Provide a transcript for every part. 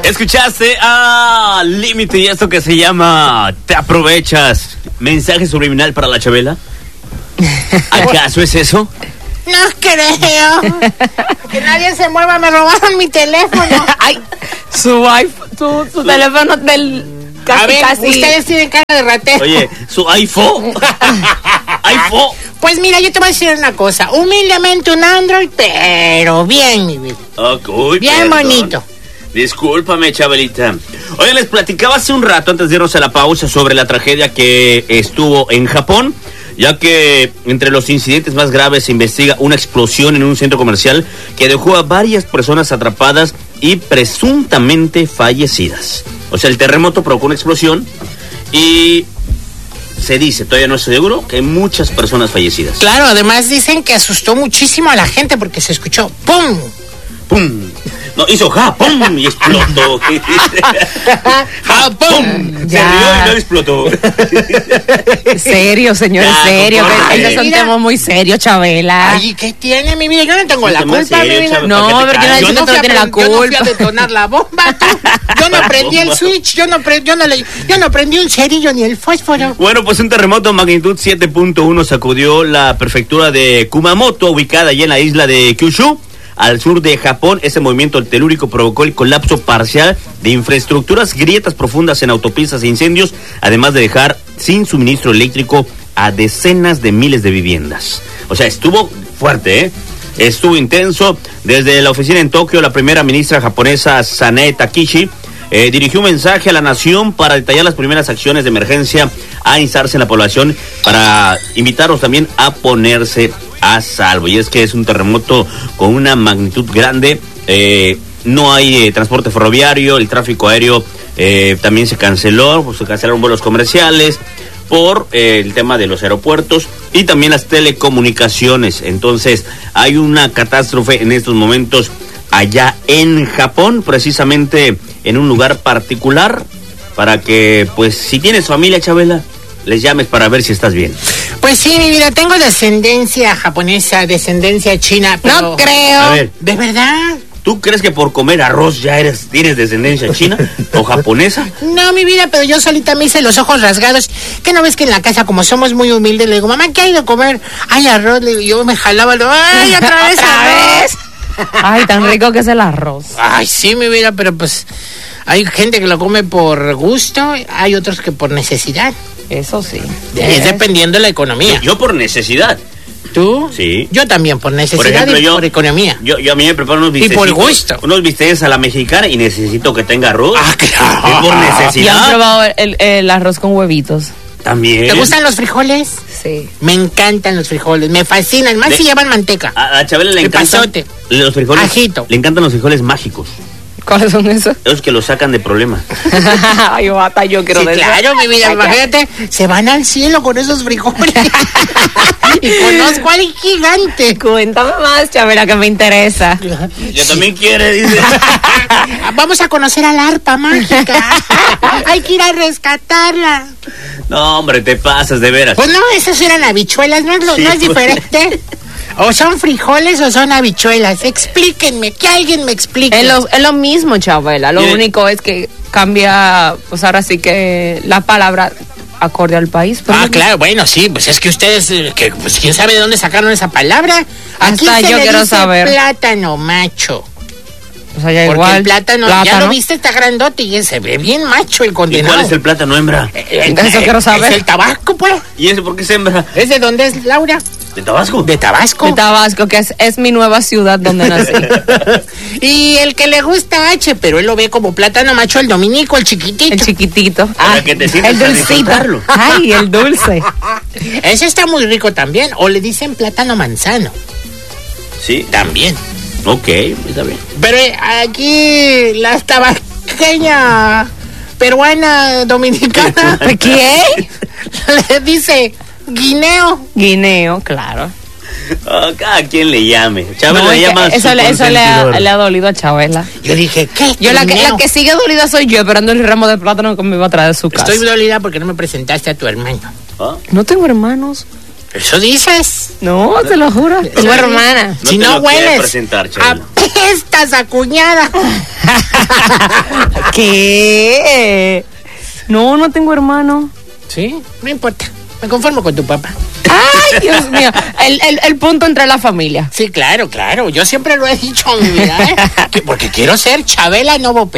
Escuchaste a Límite y esto que se llama Te aprovechas. ¿Mensaje subliminal para la Chabela? ¿Acaso es eso? No creo. Que nadie se mueva, me robaron mi teléfono. Ay, su iPhone, su teléfono del casi. Ustedes tienen cara de ratero. Oye, su iPhone. iPhone. Pues mira, yo te voy a decir una cosa. Humildemente un Android, pero bien, mi vida. Okay, bien bonito. Discúlpame, Chabelita. Oye, les platicaba hace un rato, antes de irnos a la pausa, sobre la tragedia que estuvo en Japón, ya que entre los incidentes más graves se investiga una explosión en un centro comercial que dejó a varias personas atrapadas y presuntamente fallecidas. O sea, el terremoto provocó una explosión y se dice, todavía no estoy seguro, que hay muchas personas fallecidas. Claro, además dicen que asustó muchísimo a la gente porque se escuchó ¡pum! ¡Pum! No, hizo ¡pum! Y explotó. ¡Pum! Se rió y no explotó. Serio, señor, serio. Esos son temas muy serios, Chabela. Ay, ¿qué tiene, mi vida? Yo no tengo la culpa, mi vida. No, pero yo no tiene la culpa. Yo no fui a detonar la bomba. Yo no prendí el switch. Yo no prendí un cerillo ni el fósforo. Bueno, pues un terremoto magnitud 7.1 sacudió la prefectura de Kumamoto, ubicada allí en la isla de Kyushu, al sur de Japón. Ese movimiento telúrico provocó el colapso parcial de infraestructuras, grietas profundas en autopistas e incendios, además de dejar sin suministro eléctrico a decenas de miles de viviendas. O sea, estuvo fuerte, ¿eh? Estuvo intenso. Desde la oficina en Tokio, la primera ministra japonesa, Sanae Takishi, dirigió un mensaje a la nación para detallar las primeras acciones de emergencia a instarse en la población, para invitarlos también a ponerse a salvo. Y es que es un terremoto con una magnitud grande. No hay transporte ferroviario, el tráfico aéreo también se canceló, pues se cancelaron vuelos comerciales por el tema de los aeropuertos y también las telecomunicaciones. Entonces hay una catástrofe en estos momentos allá en Japón, precisamente en un lugar particular, para que, pues, si tienes familia, Chabela, les llames para ver si estás bien. Pues sí, mi vida, tengo descendencia japonesa, descendencia china, pero... No creo. A ver, ¿de verdad? ¿tú crees que por comer arroz ya tienes descendencia china o japonesa? No, mi vida, pero yo solita me hice los ojos rasgados. ¿Qué no ves que en la casa, como somos muy humildes, le digo, mamá, ¿qué hay de comer? Ay, arroz, le digo, yo me jalaba, ay, otra vez arroz. Ay, tan rico que es el arroz. Ay, sí, mi vida, pero pues hay gente que lo come por gusto, hay otros que por necesidad. Eso sí. Es dependiendo de la economía. Yo por necesidad. ¿Tú? Sí. Yo también, por necesidad, Por ejemplo, y por economía. Yo a mí me preparo unos bistecs. Y por gusto. Unos bistecs a la mexicana y necesito que tenga arroz. Ah, claro. Y por ¿Y necesidad. han probado el arroz con huevitos? También. ¿Te gustan los frijoles? Sí. Me encantan los frijoles, me fascinan, más si llevan manteca. A Chabela le Y encantan pasote. los frijoles. Ajito. Le encantan los frijoles mágicos. ¿Cuáles son esos? Esos que los sacan de problemas. Ay, bata, yo quiero Sí, de claro, mi vida, imagínate, se van al cielo con esos frijoles. Y conozco al gigante. Cuéntame más, Chabela, que me interesa. Yo también quiere, dice. Vamos a conocer a la arpa mágica. Hay que ir a rescatarla. No, hombre, te pasas de veras. Pues no, esas eran habichuelas, no es, Sí, no es pues. diferente. O son frijoles o son habichuelas. Explíquenme, que alguien me explique. Es lo mismo, Chabela. Lo Miren. único es que cambia, pues ahora sí que la palabra acorde al país. Ah, claro, bueno, sí, pues es que ustedes, pues quién sabe de dónde sacaron esa palabra. Aquí Hasta se yo le quiero dice saber. plátano macho. O sea, ya Porque igual. el plátano, ya lo viste, está grandote y se ve bien macho el ¿Y condenado. cuál es el plátano hembra? Eso quiero saber. Es el Tabasco, pues. ¿Y ese por qué se hembra? ¿Es de dónde es, Laura? ¿De Tabasco? De Tabasco. De Tabasco, que es mi nueva ciudad donde nací. Y el que le gusta H, pero él lo ve como plátano macho, el dominico, el chiquitito. El chiquitito. Para que te sientas el a dulcito. disfrutarlo. Ay, el dulce. Ese está muy rico también. O le dicen plátano manzano. Sí. También. Ok, está bien. Pero aquí la tabasqueña peruana dominicana. ¿Qué? Le dice guineo. Guineo, claro. Oh, cada quien le llame. Chabela No, le es que llama eso su le consentidor. ha dolido a Chabela. Yo dije, ¿qué? Yo la guineo? que sigue dolida soy yo, esperando el ramo de plátano que me iba a traer de su casa. Estoy dolida porque no me presentaste a tu hermano. ¿Ah? No tengo hermanos. ¿Eso dices? No, te lo juro. Tengo hermana. No Si te no lo quiere hueles, presentar, Chabela. apestas a cuñada. ¿Qué? No tengo hermano. Sí, no importa. Me conformo con tu papá. Ay, Dios mío. El punto entre la familia. Sí, claro. Yo siempre lo he dicho en mi vida, porque quiero ser Chabela Novope.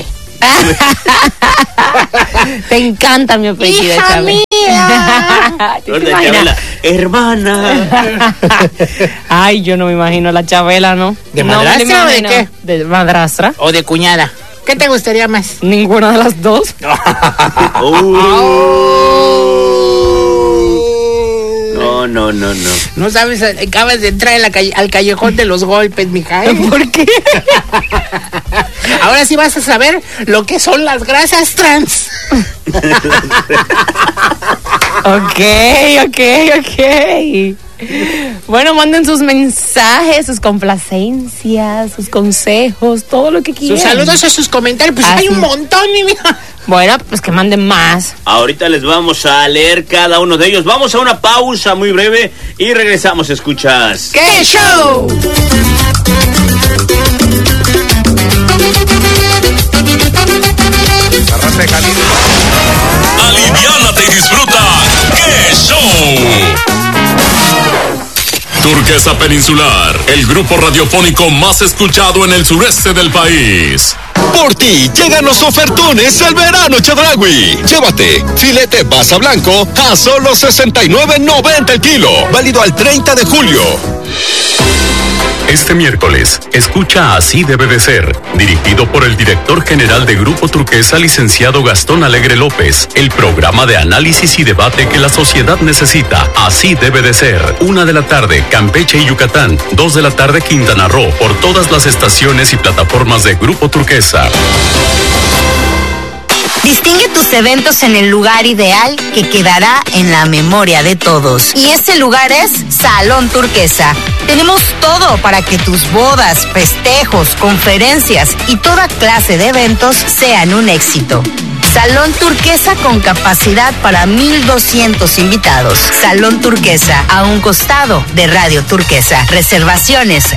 Te encanta mi apellido, ¡Hija Chabela. mía! ¿Te Gorda imaginas? Chabela, hermana. Ay, yo no me imagino la Chabela, ¿no? ¿De No me la madrastra o de imagino. qué? De madrastra. O de cuñada. ¿Qué te gustaría más? Ninguna de las dos. No. No sabes, acabas de entrar al callejón de los golpes, mija. ¿Por qué? Ahora sí vas a saber lo que son las grasas trans. Ok. Bueno, manden sus mensajes, sus complacencias, sus consejos, todo lo que quieran. Sus saludos y sus comentarios, pues Ah, hay sí. un montón, mija. Bueno, pues que manden más. Ahorita les vamos a leer cada uno de ellos. Vamos a una pausa muy breve y regresamos. Escuchas. ¡Qué show! Aliviánate y disfruta. ¡Qué show! Turquesa Peninsular, el grupo radiofónico más escuchado en el sureste del país. Por ti llegan los ofertones del verano Chedraui. Llévate filete basa blanco a solo $69.90 el kilo. Válido al 30 de julio. Este miércoles, escucha Así debe de ser, dirigido por el director general de Grupo Turquesa, licenciado Gastón Alegre López, el programa de análisis y debate que la sociedad necesita. Así debe de ser. 1:00 p.m, Campeche y Yucatán. 2:00 p.m, Quintana Roo, por todas las estaciones y plataformas de Grupo Turquesa. Distingue tus eventos en el lugar ideal que quedará en la memoria de todos. Y ese lugar es Salón Turquesa. Tenemos todo para que tus bodas, festejos, conferencias y toda clase de eventos sean un éxito. Salón Turquesa con capacidad para 1,200 invitados. Salón Turquesa, a un costado de Radio Turquesa. Reservaciones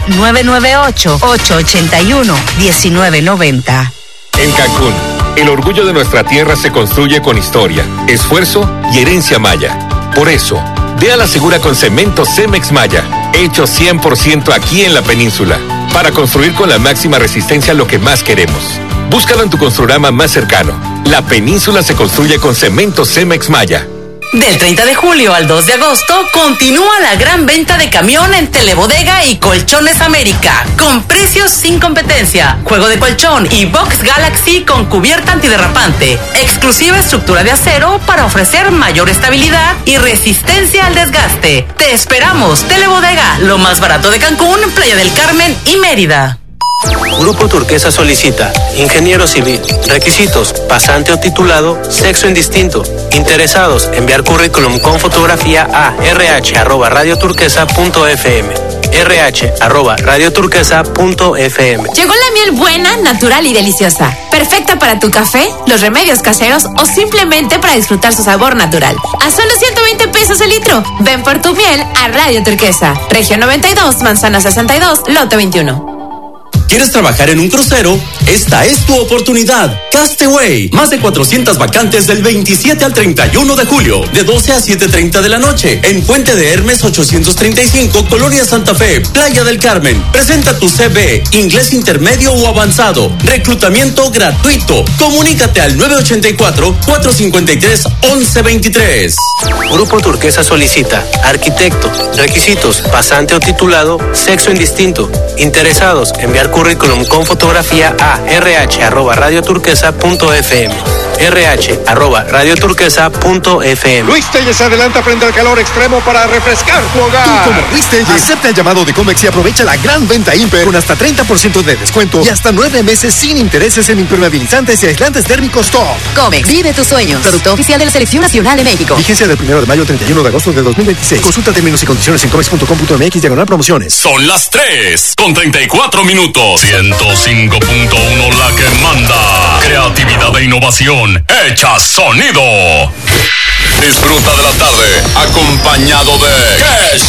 998-881-1990. En Cancún, el orgullo de nuestra tierra se construye con historia, esfuerzo y herencia maya. Por eso, ve a la segura con cemento Cemex Maya, hecho 100% aquí en la península, para construir con la máxima resistencia lo que más queremos. Búscalo en tu Construrama más cercano. La península se construye con cemento Cemex Maya. Del 30 de julio al 2 de agosto continúa la gran venta de camión en Telebodega y Colchones América, con precios sin competencia, juego de colchón y Box Galaxy con cubierta antiderrapante, exclusiva estructura de acero para ofrecer mayor estabilidad y resistencia al desgaste. Te esperamos, Telebodega, lo más barato de Cancún, Playa del Carmen y Mérida. Grupo Turquesa solicita ingeniero civil. Requisitos: pasante o titulado, sexo indistinto. Interesados, enviar currículum con fotografía a rh@radioturquesa.fm. rh@radioturquesa.fm. Llegó la miel buena, natural y deliciosa. Perfecta para tu café, los remedios caseros o simplemente para disfrutar su sabor natural. A solo 120 pesos el litro. Ven por tu miel a Radio Turquesa. Región 92, Manzana 62, Lote 21. ¿Quieres trabajar en un crucero? Esta es tu oportunidad. Castaway. Más de 400 vacantes del 27 al 31 de julio, de 12 a 7:30 de la noche, en Puente de Hermes 835, Colonia Santa Fe, Playa del Carmen. Presenta tu CV, inglés intermedio o avanzado. Reclutamiento gratuito. Comunícate al 984-453-1123. Grupo Turquesa solicita arquitecto. Requisitos: pasante o titulado, sexo indistinto. Interesados, enviar currículum con fotografía a rh@radioturquesa.fm. rh@radioturquesa.fm. Luis Telles adelanta frente al calor extremo para refrescar tu hogar. Tú, como Luis Telles, acepta el llamado de Comex y aprovecha la gran venta Imper con hasta 30% de descuento y hasta 9 meses sin intereses en impermeabilizantes y aislantes térmicos top. Comex, vive tus sueños. Producto oficial de la Selección Nacional de México. Vigencia del 1 de mayo al 31 de agosto de 2026. Consulta términos y condiciones en comex.com.mx/promociones. Son las 3:34 minutos. 105.1 la que manda. Creatividad e innovación. Hecha sonido. Disfruta de la tarde acompañado de ¡Qué